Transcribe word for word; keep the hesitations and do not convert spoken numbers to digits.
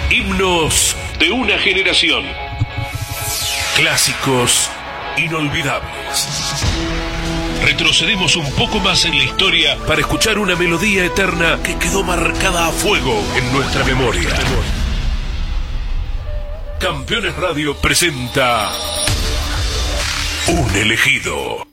Himnos de una generación. Clásicos inolvidables. Retrocedemos un poco más en la historia para escuchar una melodía eterna que quedó marcada a fuego en nuestra memoria. Campeones Radio presenta Un elegido.